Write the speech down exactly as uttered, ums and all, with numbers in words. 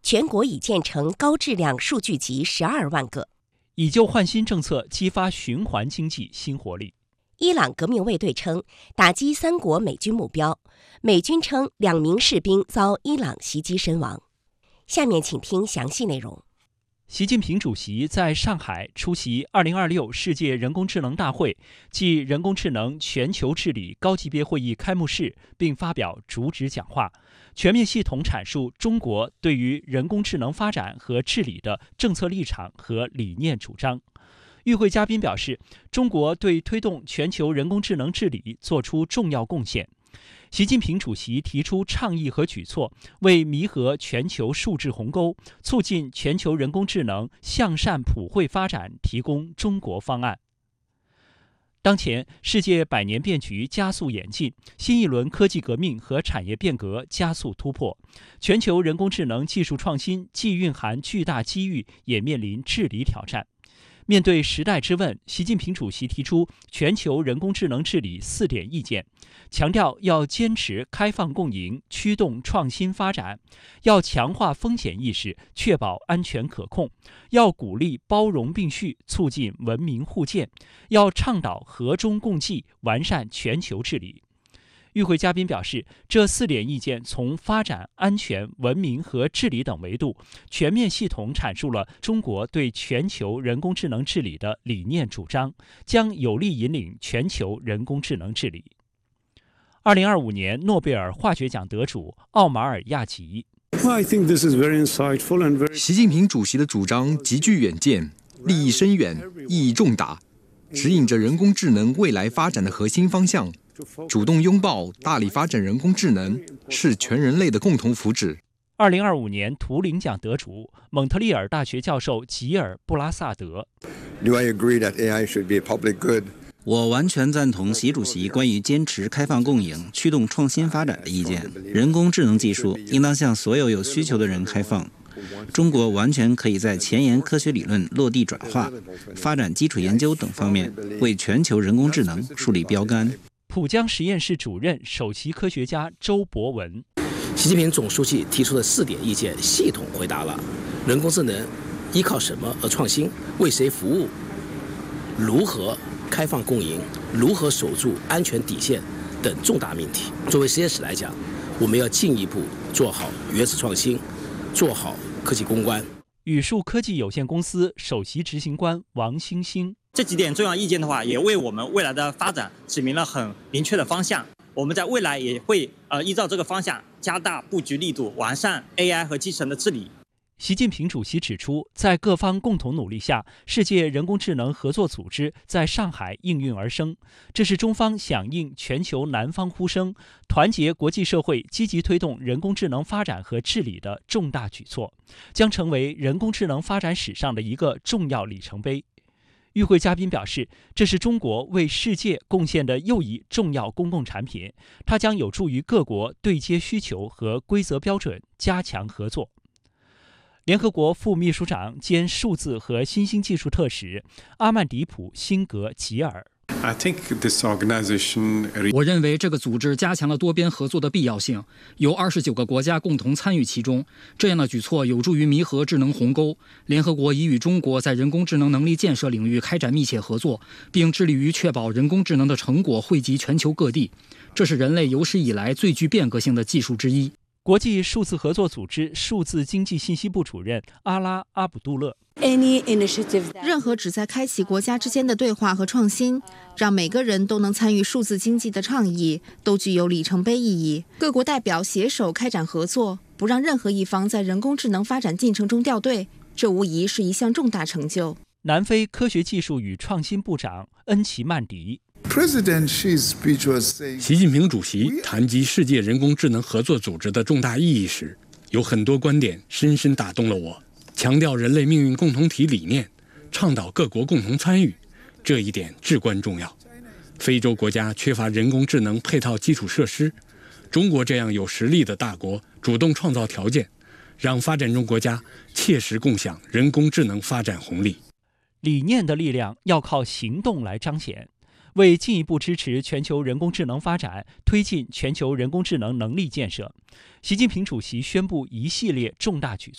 全国已建成高质量数据集十二万个。 以旧换新政策激发循环经济新活力。 伊朗革命卫队称打击三国美军目标，美军称两名士兵遭伊朗袭击身亡。下面请听详细内容。 习近平主席在上海出席二零二六世界人工智能大会暨人工智能全球治理高级别会议开幕式，并发表主旨讲话，全面系统阐述中国对于人工智能发展和治理的政策立场和理念主张。与会嘉宾表示，中国对推动全球人工智能治理作出重要贡献。习近平主席提出倡议和举措，为弥合全球数字鸿沟，促进全球人工智能向善普惠发展提供中国方案。当前，世界百年变局加速演进，新一轮科技革命和产业变革加速突破，全球人工智能技术创新既蕴含巨大机遇，也面临治理挑战。面对时代之问，习近平主席提出全球人工智能治理四点意见，强调要坚持开放共赢，驱动创新发展；要强化风险意识，确保安全可控；要鼓励包容并蓄，促进文明互鉴；要倡导和衷共济，完善全球治理。与会嘉宾表示，这四点意见从发展、安全、文明和治理等维度，全面系统阐述了中国对全球人工智能治理的理念主张，将有力引领全球人工智能治理。二零二五年诺贝尔化学奖得主奥马尔亚吉。 习近平主席的主张极具远见，立意深远，意义重大，指引着人工智能未来发展的核心方向。主动拥抱、大力发展人工智能，是全人类的共同福祉。 二零二五年图灵奖得主、蒙特利尔大学教授吉尔布拉萨德。 Do I agree that A I should be a public good? 我完全赞同习主席关于坚持开放共赢、驱动创新发展的意见。人工智能技术应当向所有有需求的人开放。中国完全可以在前沿科学理论落地转化、发展基础研究等方面，为全球人工智能树立标杆。 浦江实验室主任、首席科学家周博文。 习近平总书记提出的四点意见，系统回答了人工智能依靠什么而创新、为谁服务、如何开放共赢、如何守住安全底线等重大命题。作为实验室来讲，我们要进一步做好原始创新，做好科技攻关。 宇树科技有限公司首席执行官王星星。 这几点重要意见的话，也为我们未来的发展指明了很明确的方向。我们在未来也会呃依照这个方向加大布局力度，完善 A I 和机器人的治理。 习近平主席指出，在各方共同努力下，世界人工智能合作组织在上海应运而生。这是中方响应全球南方呼声，团结国际社会积极推动人工智能发展和治理的重大举措，将成为人工智能发展史上的一个重要里程碑。与会嘉宾表示，这是中国为世界贡献的又一重要公共产品，它将有助于各国对接需求和规则标准，加强合作。联合国副秘书长兼数字和新兴技术特使阿曼迪普·辛格吉尔。 我认为这个组织加强了多边合作的必要性，有二十九个国家共同参与其中。这样的举措有助于弥合智能鸿沟。联合国已与中国在人工智能能力建设领域开展密切合作，并致力于确保人工智能的成果惠及全球各地。这是人类有史以来最具变革性的技术之一。 国际数字合作组织数字经济信息部主任阿拉阿卜杜勒。 任何旨在开启国家之间的对话和创新，让每个人都能参与数字经济的倡议，都具有里程碑意义。各国代表携手开展合作，不让任何一方在人工智能发展进程中掉队，这无疑是一项重大成就。 南非科学技术与创新部长恩奇曼迪。 习近平主席谈及世界人工智能合作组织的重大意义时，有很多观点深深打动了我。强调人类命运共同体理念，倡导各国共同参与，这一点至关重要。非洲国家缺乏人工智能配套基础设施，中国这样有实力的大国主动创造条件，让发展中国家切实共享人工智能发展红利。 理念的力量要靠行动来彰显。为进一步支持全球人工智能发展，推进全球人工智能能力建设，习近平主席宣布一系列重大举措。